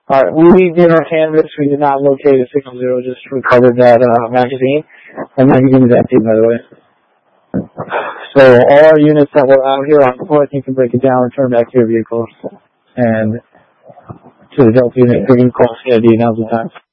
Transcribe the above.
Alright, we did our canvas. We did not locate a signal zero, just recovered that magazine. And magazine is empty, by the way. So all our units that were out here on foot, you can break it down, return back to your vehicles. And to the Delta unit, bringing call CID, now's the time.